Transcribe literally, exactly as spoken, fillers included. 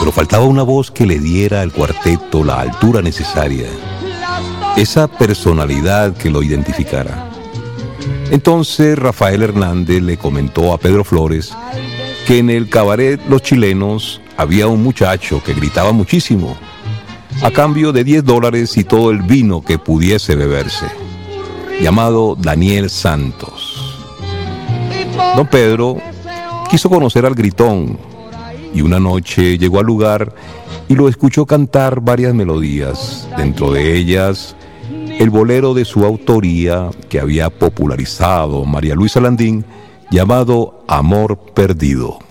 pero faltaba una voz que le diera al cuarteto la altura necesaria, esa personalidad que lo identificara. Entonces Rafael Hernández le comentó a Pedro Flores que en el cabaret Los Chilenos había un muchacho que gritaba muchísimo, a cambio de diez dólares y todo el vino que pudiese beberse, llamado Daniel Santos. Don Pedro quiso conocer al gritón y una noche llegó al lugar y lo escuchó cantar varias melodías, dentro de ellas el bolero de su autoría que había popularizado María Luisa Landín, llamado Amor Perdido.